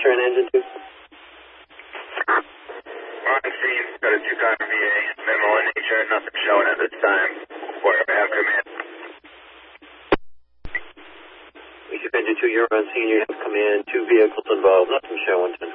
turn engine 2. On scene, got a 2-car VA. Memo in nature, nothing showing at this time. Where I have command. Bishop engine 2, you're on scene. You have command. 2 vehicles involved. Nothing showing. 10-4.